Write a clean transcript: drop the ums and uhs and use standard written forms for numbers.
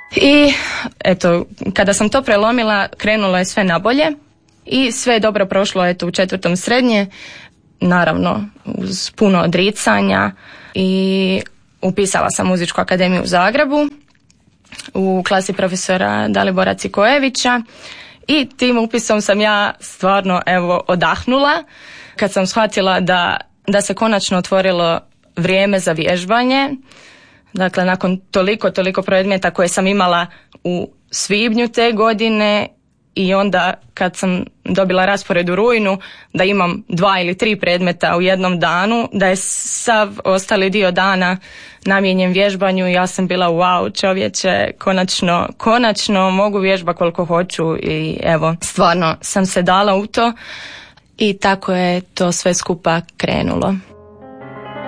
I eto, kada sam to prelomila, krenulo je sve nabolje i sve je dobro prošlo eto u 4. srednje, naravno uz puno odricanja, i upisala sam Muzičku akademiju u Zagrebu u klasi profesora Dalibora Cikojevića i tim upisom sam ja stvarno odahnula kad sam shvatila da se konačno otvorilo vrijeme za vježbanje. Dakle, nakon toliko predmeta koje sam imala u svibnju te godine i onda kad sam dobila raspored u rujnu da imam 2 ili 3 predmeta u jednom danu, da je sav ostali dio dana namijenjen vježbanju, i ja sam bila wow, čovječe, konačno mogu vježba koliko hoću, i evo, stvarno sam se dala u to i tako je to sve skupa krenulo.